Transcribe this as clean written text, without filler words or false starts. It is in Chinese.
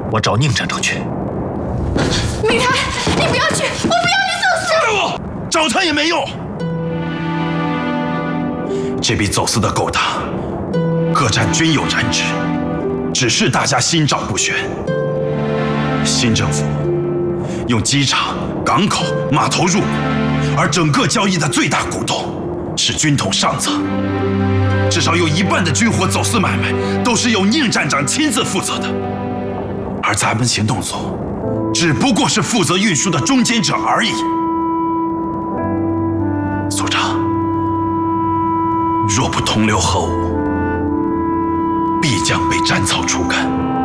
我找宁站长去。 明台，你不要去，我不要你走失。 放我！找他也没用。这笔走私的勾当，各站均有染指，只是大家心照不宣。新政府用机场、港口、码头入股，而整个交易的最大股东是军统上层。至少有1半的军火走私买卖都是由宁站长亲自负责的，而咱们行动组只不过是负责运输的中间者而已。所长，若不同流合污，必将被斩草除根。